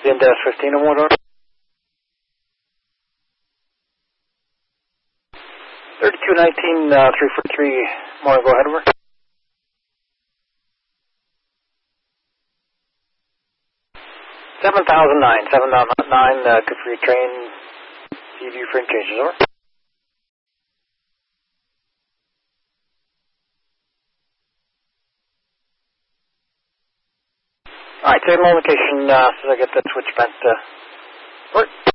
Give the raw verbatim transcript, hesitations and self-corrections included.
in dash fifteen or more, door. thirty-two nineteen, uh, three four three, more, go ahead, over. seven thousand nine, seven thousand nine, uh, good for your train, C V frame changes, over. Alright, same location, uh, as soon as I get that switch bent, uh, work.